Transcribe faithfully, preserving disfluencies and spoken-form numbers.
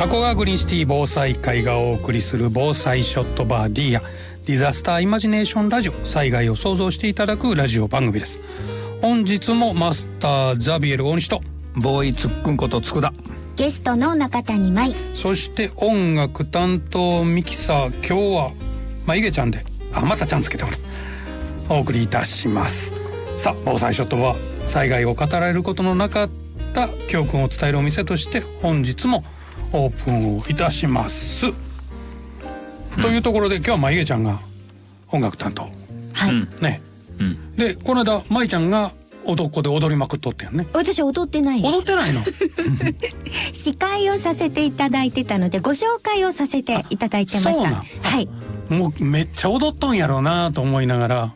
加古川グリーンシティ防災会がお送りする防災ショットバー D やディザスターイマジネーションラジオ、災害を想像していただくラジオ番組です。本日もマスターザビエル大西とボーイつっくんこと佃、 ゲストの中谷舞、 そして音楽担当ミキサー、今日はまあいげちゃんで、あまたちゃんつけてもらお送りいたします。さあ、防災ショットは災害を語られることのなかった教訓を伝えるお店として本日もオープンをいたします、うん、というところで今日はまいげちゃんが音楽担当、 はいね、うん、でこの間まいちゃんが踊っ子で踊りまくっとってんね。 私踊ってないです。 踊ってないの司会をさせていただいてたのでご紹介をさせていただいてました。はい、 もうめっちゃ踊っとんやろうなと思いながら、